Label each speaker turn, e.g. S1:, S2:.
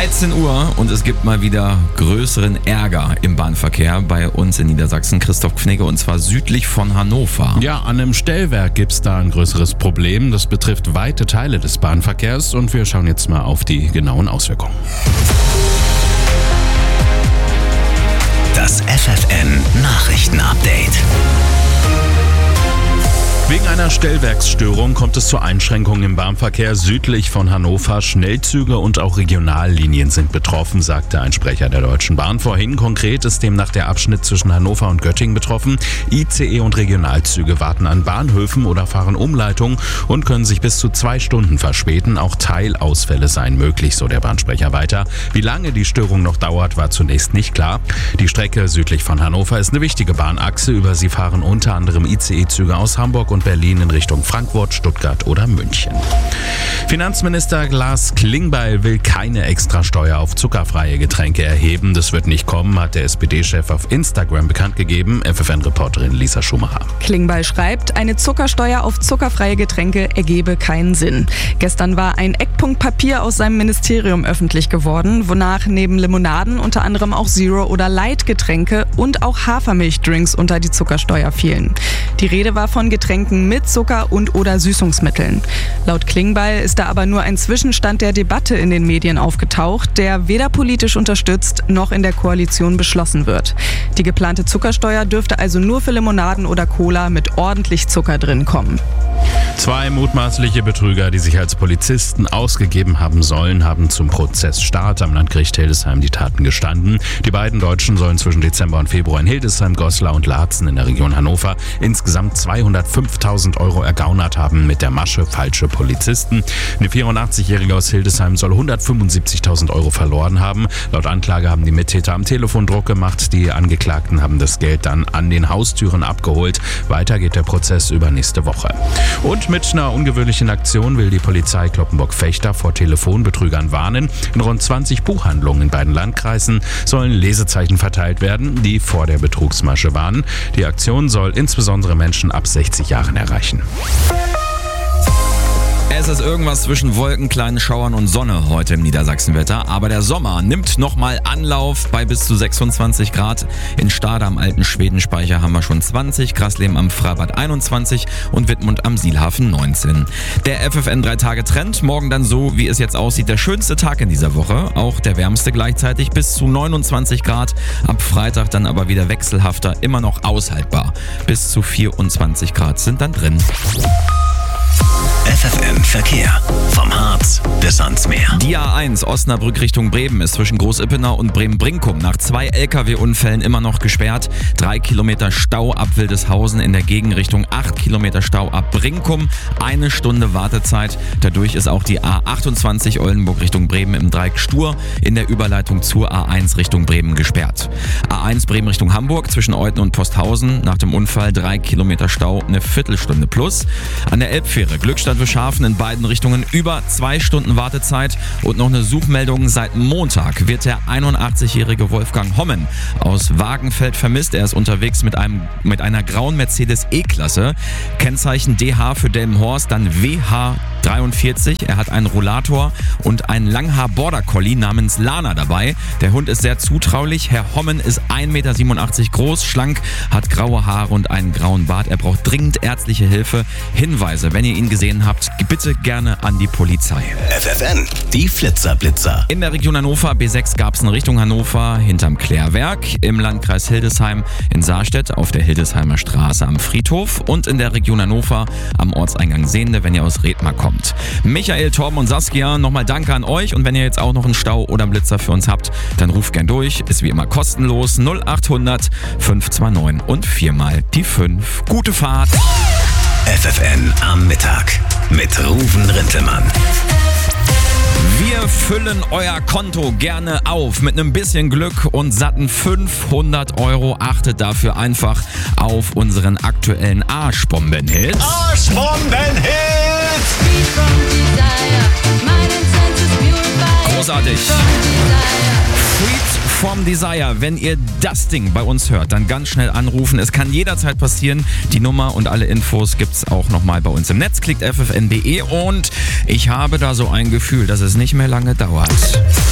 S1: 13 Uhr und es gibt mal wieder größeren Ärger im Bahnverkehr bei uns in Niedersachsen. Christoph Knigge, und zwar südlich von Hannover.
S2: Ja, an einem Stellwerk gibt's da ein größeres Problem. Das betrifft weite Teile des Bahnverkehrs und wir schauen jetzt mal auf die genauen Auswirkungen.
S3: Das FFN Nachrichtenupdate.
S2: Wegen einer Stellwerksstörung kommt es zu Einschränkungen im Bahnverkehr südlich von Hannover. Schnellzüge und auch Regionallinien sind betroffen, sagte ein Sprecher der Deutschen Bahn vorhin. Konkret ist demnach der Abschnitt zwischen Hannover und Göttingen betroffen. ICE und Regionalzüge warten an Bahnhöfen oder fahren Umleitungen und können sich bis zu 2 Stunden verspäten. Auch Teilausfälle seien möglich, so der Bahnsprecher weiter. Wie lange die Störung noch dauert, war zunächst nicht klar. Die Strecke südlich von Hannover ist eine wichtige Bahnachse. Über sie fahren unter anderem ICE-Züge aus Hamburg und Berlin in Richtung Frankfurt, Stuttgart oder München. Finanzminister Lars Klingbeil will keine Extrasteuer auf zuckerfreie Getränke erheben. Das wird nicht kommen, hat der SPD-Chef auf Instagram bekannt gegeben. FFN-Reporterin Lisa Schumacher.
S4: Klingbeil schreibt, eine Zuckersteuer auf zuckerfreie Getränke ergebe keinen Sinn. Gestern war ein Eckpunktpapier aus seinem Ministerium öffentlich geworden, wonach neben Limonaden unter anderem auch Zero- oder Light-Getränke und auch Hafermilchdrinks unter die Zuckersteuer fielen. Die Rede war von Getränken mit Zucker und oder Süßungsmitteln. Laut Klingbeil ist da aber nur ein Zwischenstand der Debatte in den Medien aufgetaucht, der weder politisch unterstützt noch in der Koalition beschlossen wird. Die geplante Zuckersteuer dürfte also nur für Limonaden oder Cola mit ordentlich Zucker drin kommen.
S2: 2 mutmaßliche Betrüger, die sich als Polizisten ausgegeben haben sollen, haben zum Prozessstart am Landgericht Hildesheim die Taten gestanden. Die beiden Deutschen sollen zwischen Dezember und Februar in Hildesheim, Goslar und Laatzen in der Region Hannover insgesamt 205.000 € ergaunert haben mit der Masche falsche Polizisten. Eine 84-Jährige aus Hildesheim soll 175.000 € verloren haben. Laut Anklage haben die Mittäter am Telefon Druck gemacht. Die Angeklagten haben das Geld dann an den Haustüren abgeholt. Weiter geht der Prozess übernächste Woche. Und mit einer ungewöhnlichen Aktion will die Polizei Cloppenburg-Vechta vor Telefonbetrügern warnen. In rund 20 Buchhandlungen in beiden Landkreisen sollen Lesezeichen verteilt werden, die vor der Betrugsmasche warnen. Die Aktion soll insbesondere Menschen ab 60 Jahren erreichen.
S1: Es ist irgendwas zwischen Wolken, kleinen Schauern und Sonne heute im Niedersachsenwetter. Aber der Sommer nimmt nochmal Anlauf bei bis zu 26 Grad. In Stade am alten Schwedenspeicher haben wir schon 20, Grasleben am Freibad 21 und Wittmund am Sielhafen 19. Der FFN 3-Tage-Trend, morgen dann so, wie es jetzt aussieht, der schönste Tag in dieser Woche. Auch der wärmste gleichzeitig bis zu 29 Grad. Ab Freitag dann aber wieder wechselhafter, immer noch aushaltbar. Bis zu 24 Grad sind dann drin.
S3: FFN Verkehr. Vom Harz bis ans Meer.
S1: Die A1 Osnabrück Richtung Bremen ist zwischen Großippenau und Bremen-Brinkum nach 2 LKW-Unfällen immer noch gesperrt. 3 Kilometer Stau ab Wildeshausen in der Gegenrichtung, 8 Kilometer Stau ab Brinkum, 1 Stunde Wartezeit. Dadurch ist auch die A28 Oldenburg Richtung Bremen im Dreieck Stur in der Überleitung zur A1 Richtung Bremen gesperrt. A1 Bremen Richtung Hamburg zwischen Euthen und Posthausen nach dem Unfall 3 Kilometer Stau, eine Viertelstunde plus. An der Elbfähre Glückstadt-Wischhafen in beiden Richtungen über 2 Stunden Wartezeit und noch eine Suchmeldung. Seit Montag wird der 81-jährige Wolfgang Hommen aus Wagenfeld vermisst. Er ist unterwegs mit einer grauen Mercedes E-Klasse. Kennzeichen DH für Delmenhorst, dann WH43. Er hat einen Rollator und einen Langhaar-Border Collie namens Lana dabei. Der Hund ist sehr zutraulich. Herr Hommen ist 1,87 Meter groß, schlank, hat graue Haare und einen grauen Bart. Er braucht dringend ärztliche Hilfe. Hinweise, wenn ihr ihn gesehen habt, bitte gerne an die Polizei.
S3: FFN, die Flitzerblitzer.
S1: In der Region Hannover, B6 gab es in Richtung Hannover hinterm Klärwerk, im Landkreis Hildesheim in Saarstedt auf der Hildesheimer Straße am Friedhof und in der Region Hannover am Ortseingang Sehende, wenn ihr aus Redmar kommt. Michael, Torben und Saskia, nochmal danke an euch und wenn ihr jetzt auch noch einen Stau oder einen Blitzer für uns habt, dann ruft gern durch, ist wie immer kostenlos 0800 529 und 4 mal die 5. Gute Fahrt!
S3: FFN am Mittag mit Ruven Rintelmann.
S1: Wir füllen euer Konto gerne auf mit einem bisschen Glück und satten 500 €. Achtet dafür einfach auf unseren aktuellen Arschbomben-Hit.
S3: Arschbomben-Hit!
S1: Großartig. Freed from Desire. Wenn ihr das Ding bei uns hört, dann ganz schnell anrufen. Es kann jederzeit passieren. Die Nummer und alle Infos gibt's auch nochmal bei uns im Netz. Klickt ffn.de und ich habe da so ein Gefühl, dass es nicht mehr lange dauert.